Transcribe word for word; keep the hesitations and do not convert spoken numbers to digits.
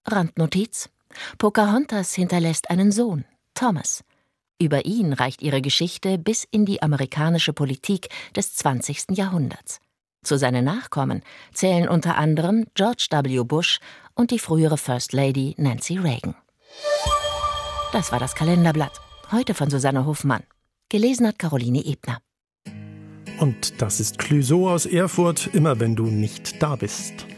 Randnotiz: Pocahontas hinterlässt einen Sohn, Thomas. Über ihn reicht ihre Geschichte bis in die amerikanische Politik des zwanzigsten Jahrhunderts. Zu seinen Nachkommen zählen unter anderem George W. Bush und die frühere First Lady Nancy Reagan. Das war das Kalenderblatt. Heute von Susanne Hofmann. Gelesen hat Caroline Ebner. Und das ist Clouseau aus Erfurt, immer wenn du nicht da bist.